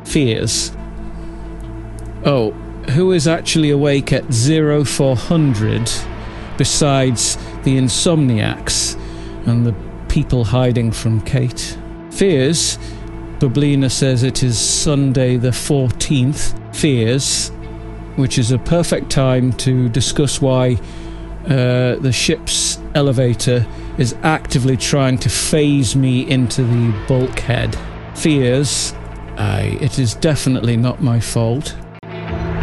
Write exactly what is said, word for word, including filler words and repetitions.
Fears. Oh, who is actually awake at zero four hundred besides the insomniacs and the people hiding from Kate? Fears. Bublina says it is Sunday the fourteenth. Fears, which is a perfect time to discuss why uh, the ship's elevator is actively trying to phase me into the bulkhead. Fears. Aye, it is definitely not my fault.